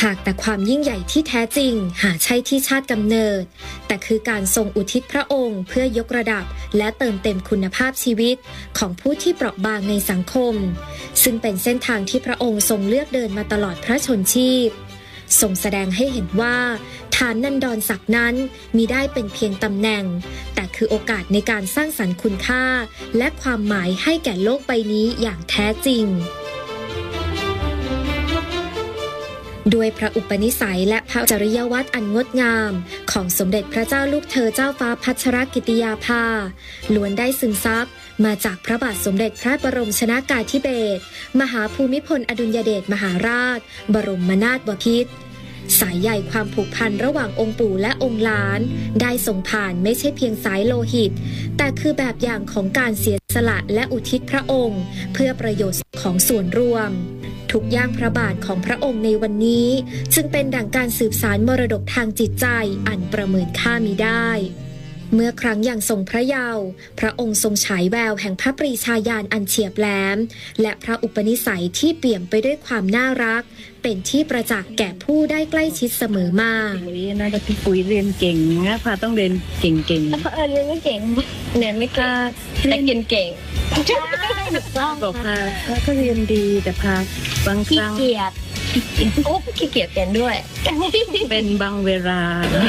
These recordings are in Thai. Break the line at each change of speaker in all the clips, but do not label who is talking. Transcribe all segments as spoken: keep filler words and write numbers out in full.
หากแต่ความยิ่งใหญ่ที่แท้จริงหาใช่ที่ชาติกำเนิดแต่คือการทรงอุทิศพระองค์เพื่อยกระดับและเติมเต็มคุณภาพชีวิตของผู้ที่เปราะบางในสังคมซึ่งเป็นเส้นทางที่พระองค์ทรงเลือกเดินมาตลอดพระชนชีพทรงแสดงให้เห็นว่าฐานนันดรศักดิ์นั้นมิได้เป็นเพียงตำแหน่งแต่คือโอกาสในการสร้างสรรค์คุณค่าและความหมายให้แก่โลกใบนี้อย่างแท้จริงด้วยพระอุปนิสัยและพระจริยวัตรอันงดงามของสมเด็จพระเจ้าลูกเธอเจ้าฟ้าพัชรกิติยาภาล้วนได้ซึมซับมาจากพระบาทสมเด็จพระบรมชนกาธิเบศรมหาภูมิพลอดุลยเดชมหาราชบรมนาถบพิตรสายใยความผูกพันระหว่างองค์ปู่และองค์หลานได้ส่งผ่านไม่ใช่เพียงสายโลหิตแต่คือแบบอย่างของการเสียสละและอุทิศพระองค์เพื่อประโยชน์ของส่วนรวมทุกย่างพระบาทของพระองค์ในวันนี้จึงเป็นดั่งการสืบสานมรดกทางจิตใจอันประเมินค่ามิได้เมื่อครั้งยังทรงพระเยาว์พระองค์ทรงฉายแววแห่งพระปรีชาญาณอันเฉียบแหลมและพระอุปนิสัยที่เปี่ยมไปด้วยความน่ารักเป็นที่ประจักษ์แก่ผู้ได้ใกล้ชิดเสมอมา
น่าจะพี่ปุ๋ยเรียนเก่งนะพาต้องเรียนเก่ง
ๆเออเรียนไม่เก่งเรียนไม่เก่งแต่เรียนเก่งใช่ถูกต้อง
บอกพาก็เรียนดีแต่พาบางครั้ง
ขี้เกียจโอ้ขี้เกียจเรียนด้วย
เป็นบางเวลา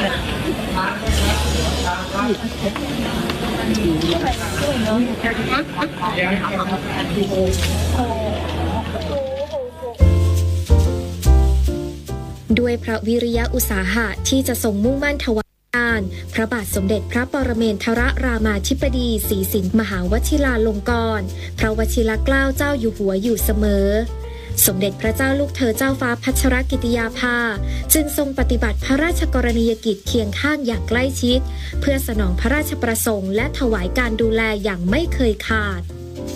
ด้วยพระวิริยะอุตสาหะที่จะทรงมุ่งมั่นถวายงานพระบาทสมเด็จพระปรเมนทรรามาธิบดีศรีสินมหาวชิราลงกรณ์พระวชิรเกล้าเจ้าอยู่หัวอยู่เสมอสมเด็จพระเจ้าลูกเธอเจ้าฟ้าพัชรกิติยาภาจึงทรงปฏิบัติพระราชกรณียกิจเคียงข้างอย่างใกล้ชิดเพื่อสนองพระราชประสงค์และถวายการดูแลอย่างไม่เคยขาด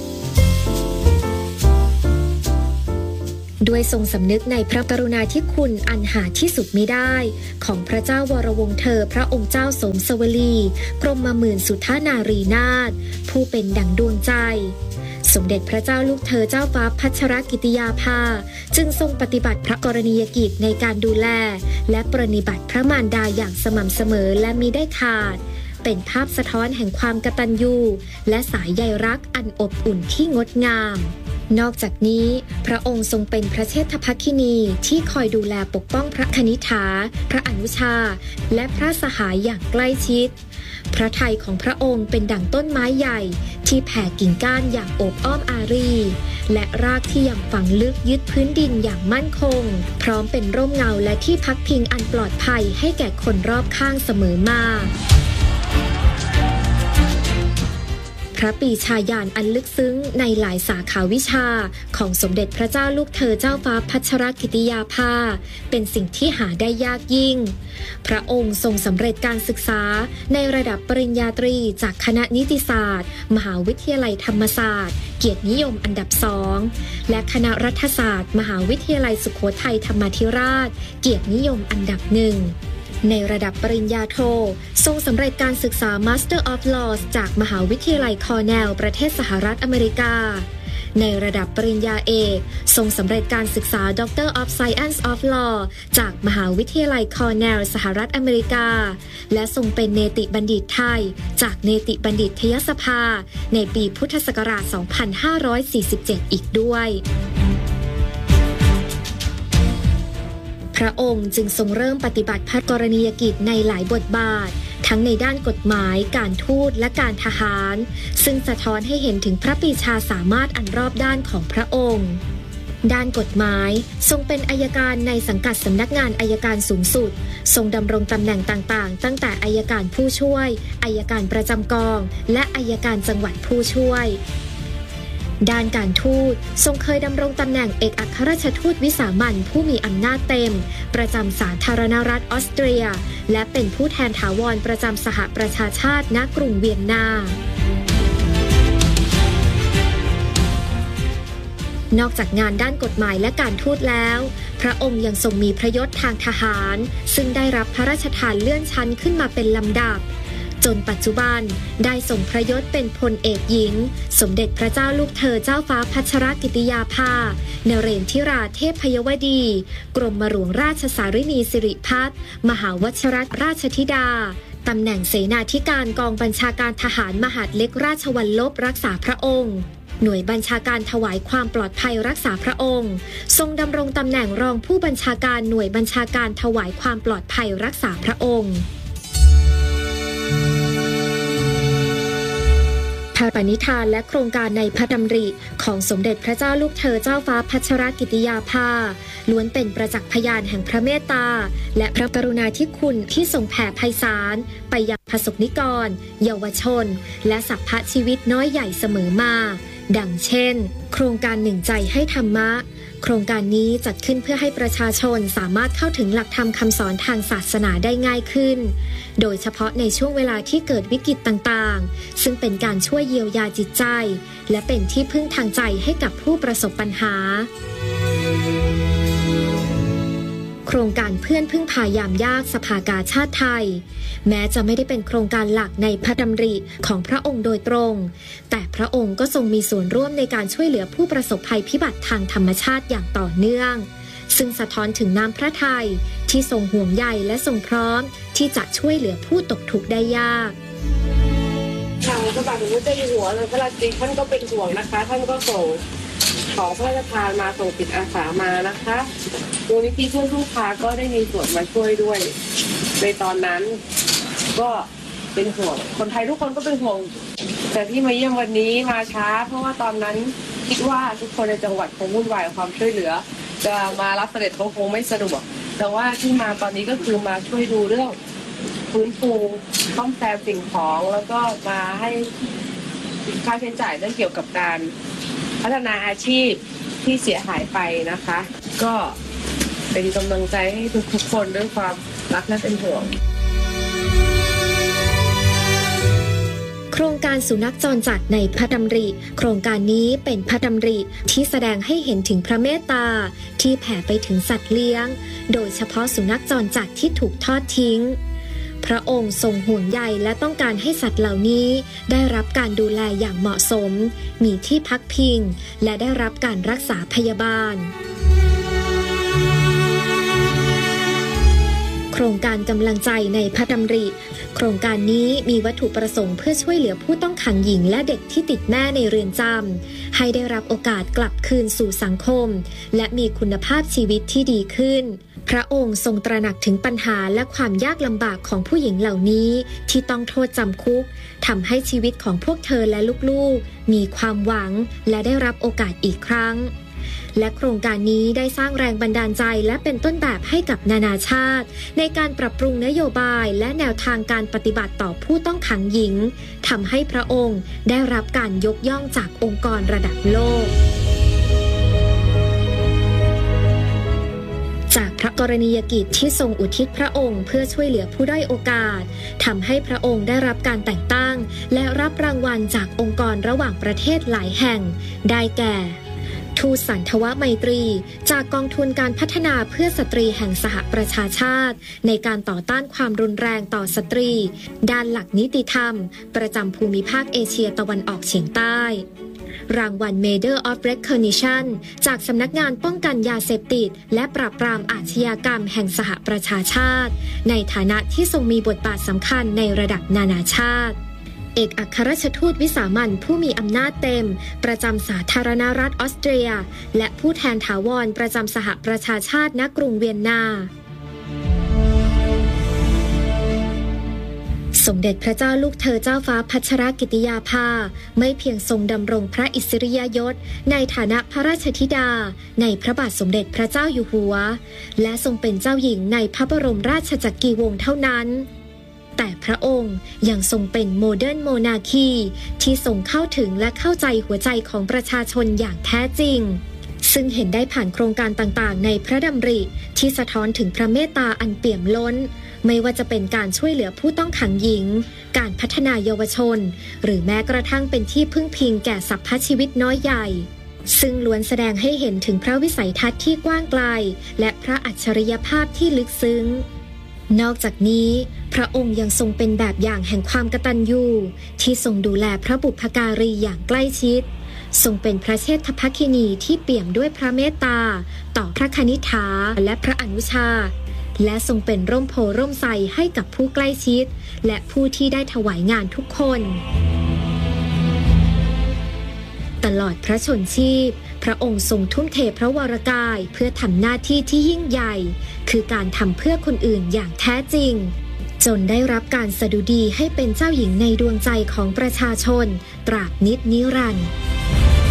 ด้วยทรงสำนึกในพระกรุณาธิคุณอันหาที่สุดมิได้ของพระเจ้าวรวงศ์เธอพระองค์เจ้าสมสวลีกรมหมื่นสุทธานารีนาถผู้เป็นดั่งดวงใจสมเด็จพระเจ้าลูกเธอเจ้าฟ้าพัชรกิติยาภาจึงทรงปฏิบัติพระกรณียกิจในการดูแลและปรนนิบัติพระมารดาอย่างสม่ำเสมอและมิได้ขาดเป็นภาพสะท้อนแห่งความกตัญญูและสายใยรักอันอบอุ่นที่งดงามนอกจากนี้พระองค์ทรงเป็นพระเชษฐภคินีที่คอยดูแลปกป้องพระคณิษฐาพระอนุชาและพระสหายอย่างใกล้ชิดพระทัยของพระองค์เป็นดั่งต้นไม้ใหญ่ที่แผ่กิ่งก้านอย่างโอบอ้อมอารีและรากที่ยังฝังลึกยึดพื้นดินอย่างมั่นคงพร้อมเป็นร่มเงาและที่พักพิงอันปลอดภัยให้แก่คนรอบข้างเสมอมาพระปรีชาญาณอันลึกซึ้งในหลายสาขาวิชาของสมเด็จพระเจ้าลูกเธอเจ้าฟ้าพัชรกิติยาภาเป็นสิ่งที่หาได้ยากยิ่งพระองค์ทรงสำเร็จการศึกษาในระดับปริญญาตรีจากคณะนิติศาสตร์มหาวิทยาลัยธรรมศาสตร์เกียรตินิยมอันดับสองและคณะรัฐศาสตร์มหาวิทยาลัยสุโขทัยธรรมาธิราชเกียรตินิยมอันดับหนึ่งในระดับปริญญาโททรงสำเร็จการศึกษา Master of Laws จากมหาวิทยาลัยคอร์เนลประเทศสหรัฐอเมริกาในระดับปริญญาเอกทรงสำเร็จการศึกษา Doctor of Science of Law จากมหาวิทยาลัยคอร์เนลสหรัฐอเมริกาและทรงเป็นเนติบัณฑิตไทยจากเนติบัณฑิตยสภาในปีพุทธศักราช สองพันห้าร้อยสี่สิบเจ็ด อีกด้วยพระองค์จึงทรงเริ่มปฏิบัติพระกรณียกิจในหลายบทบาททั้งในด้านกฎหมายการทูตและการทหารซึ่งสะท้อนให้เห็นถึงพระปรีชาสามารถอันรอบด้านของพระองค์ด้านกฎหมายทรงเป็นอัยการในสังกัดสำนักงานอัยการสูงสุดทรงดำรงตำแหน่งต่างๆตั้งแต่อัยการผู้ช่วยอัยการประจำกองและอัยการจังหวัดผู้ช่วยด้านการทูตทรงเคยดำรงตำแหน่งเอกอัครราชทูตวิสามัญผู้มีอำนาจเต็มประจำสาธารณรัฐออสเตรียและเป็นผู้แทนถาวรประจำสหประชาชาติณกรุงเวียนนานอกจากงานด้านกฎหมายและการทูตแล้วพระองค์ยังทรงมีพระยศทางทหารซึ่งได้รับพระราชทานเลื่อนชั้นขึ้นมาเป็นลำดับจนปัจจุบันได้ทรงพระยศเป็นพลเอกหญิงสมเด็จพระเจ้าลูกเธอเจ้าฟ้าพัชรกิติยาภานเรนทิราเทพยวดีกรมหลวงราชสารินีสิริพัฒน์มหาวชิรราชธิดาตำแหน่งเสนาธิการกองบัญชาการทหารมหาดเล็กราชวัลลบรักษาพระองค์หน่วยบัญชาการถวายความปลอดภัยรักษาพระองค์ทรงดำรงตำแหน่งรองผู้บัญชาการหน่วยบัญชาการถวายความปลอดภัยรักษาพระองค์พระปณิธานและโครงการในพระดำริของสมเด็จพระเจ้าลูกเธอเจ้าฟ้าพัชรกิติยาภาล้วนเป็นประจักษ์พยานแห่งพระเมตตาและพระกรุณาธิคุณที่ทรงแผ่ไพศาลไปยังประสบนิกรเยาวชนและสัพพะชีวิตน้อยใหญ่เสมอมาดังเช่นโครงการหนึ่งใจให้ธรรมะโครงการนี้จัดขึ้นเพื่อให้ประชาชนสามารถเข้าถึงหลักธรรมคำสอนทางศาสนาได้ง่ายขึ้นโดยเฉพาะในช่วงเวลาที่เกิดวิกฤตต่างๆซึ่งเป็นการช่วยเยียวยาจิตใจและเป็นที่พึ่งทางใจให้กับผู้ประสบปัญหาโครงการเพื่อนพึ่งพายามยากสภากาชาติไทยแม้จะไม่ได้เป็นโครงการหลักในพระดำริของพระองค์โดยตรงแต่พระองค์ก็ทรงมีส่วนร่วมในการช่วยเหลือผู้ประสบภัยพิบัติทางธรรมชาติอย่างต่อเนื่องซึ่งสะท้อนถึงน้ำพระทัยที่ทรงห่วงใยและทรงพร้อมที่จะช่วยเหลือผู้ตกทุกข์ได้ยาก
ทางพระบาทสมเด็จเจ้าอยู่หัวพระราชินีท่านก็เป็นห่วงนะคะท่านก็ส่งของพระราชทานมาส่งจิตอาสามานะคะมูลนิธิเพื่อนผู้ค้าก็ได้มีส่วนมาช่วยด้วยในตอนนั้นก็เป็นห่วงคนไทยทุกคนก็เป็นห่วงแต่ที่มาเยี่ยมวันนี้มาช้าเพราะว่าตอนนั้นคิดว่าทุกคนในจังหวัดคงวุ่นวายกับความช่วยเหลือจะมารับเสด็จเขาคงไม่สะดวกแต่ว่าที่มาตอนนี้ก็คือมาช่วยดูเรื่องฟื้นฟูซ่อมแซมสิ่งของแล้วก็มาให้ค่าใช้จ่ายเรื่องเกี่ยวกับการพัฒนาอาชีพที่เสียหายไปนะคะก็เป็นกำลังใจให้ทุกๆคนด้วยความรักและเป็นห่วง
โครงการสุนัขจรจัดในพระดำริโครงการนี้เป็นพระดำริที่แสดงให้เห็นถึงพระเมตตาที่แผ่ไปถึงสัตว์เลี้ยงโดยเฉพาะสุนัขจรจัดที่ถูกทอดทิ้งพระองค์ทรงห่วงใยและต้องการให้สัตว์เหล่านี้ได้รับการดูแลอย่างเหมาะสมมีที่พักพิงและได้รับการรักษาพยาบาลโครงการกำลังใจในพระดำริโครงการนี้มีวัตถุประสงค์เพื่อช่วยเหลือผู้ต้องขังหญิงและเด็กที่ติดแม่ในเรือนจำให้ได้รับโอกาสกลับคืนสู่สังคมและมีคุณภาพชีวิตที่ดีขึ้นพระองค์ทรงตระหนักถึงปัญหาและความยากลำบากของผู้หญิงเหล่านี้ที่ต้องโทษจำคุกทำให้ชีวิตของพวกเธอและลูกๆมีความหวังและได้รับโอกาสอีกครั้งและโครงการนี้ได้สร้างแรงบันดาลใจและเป็นต้นแบบให้กับนานาชาติในการปรับปรุงนโยบายและแนวทางการปฏิบัติต่อผู้ต้องขังหญิงทำให้พระองค์ได้รับการยกย่องจากองค์กรระดับโลกจากพระกรณียกิจที่ทรงอุทิศพระองค์เพื่อช่วยเหลือผู้ด้อยโอกาสทำให้พระองค์ได้รับการแต่งตั้งและรับรางวัลจากองค์กรระหว่างประเทศหลายแห่งได้แก่ทูตสันทวไมตรีจากกองทุนการพัฒนาเพื่อสตรีแห่งสหประชาชาติในการต่อต้านความรุนแรงต่อสตรีด้านหลักนิติธรรมประจำภูมิภาคเอเชียตะวันออกเฉียงใต้รางวัล Medal of Recognition จากสำนักงานป้องกันยาเสพติดและปราบปรามอาชญากรรมแห่งสหประชาชาติในฐานะที่ทรงมีบทบาทสำคัญในระดับนานาชาติเอกอัครราชทูตวิสามัญผู้มีอำนาจเต็มประจำสาธารณรัฐออสเตรียและผู้แทนถาวรประจำสหประชาชาติณกรุงเวียนนาสมเด็จพระเจ้าลูกเธอเจ้าฟ้าพัชรกิติยาภาไม่เพียงทรงดำรงพระอิสริยยศในฐานะพระราชธิดาในพระบาทสมเด็จพระเจ้าอยู่หัวและทรงเป็นเจ้าหญิงในพระบรมราชจักรีวงศ์เท่านั้นแต่พระองค์ยังทรงเป็นโมเดิร์นโมนาคีที่ทรงเข้าถึงและเข้าใจหัวใจของประชาชนอย่างแท้จริงซึ่งเห็นได้ผ่านโครงการต่างๆในพระดำริที่สะท้อนถึงพระเมตตาอันเปี่ยมล้นไม่ว่าจะเป็นการช่วยเหลือผู้ต้องขังหญิงการพัฒนาเยาวชนหรือแม้กระทั่งเป็นที่พึ่งพิงแก่สรรพชีวิตน้อยใหญ่ซึ่งล้วนแสดงให้เห็นถึงพระวิสัยทัศน์ที่กว้างไกลและพระอัจฉริยภาพที่ลึกซึ้งนอกจากนี้พระองค์ยังทรงเป็นแบบอย่างแห่งความกตัญญูที่ทรงดูแลพระบุพการีอย่างใกล้ชิดทรงเป็นพระเชษฐภคินีที่เปี่ยมด้วยพระเมตตาต่อพระคณิษฐาและพระอนุชาและทรงเป็นร่มโพร่มไทรให้กับผู้ใกล้ชิดและผู้ที่ได้ถวายงานทุกคนตลอดพระชนชีพพระองค์ทรงทุ่มเทพระวรกายเพื่อทำหน้าที่ที่ยิ่งใหญ่คือการทำเพื่อคนอื่นอย่างแท้จริงจนได้รับการสดุดีให้เป็นเจ้าหญิงในดวงใจของประชาชนตราบนิจนิรันดร์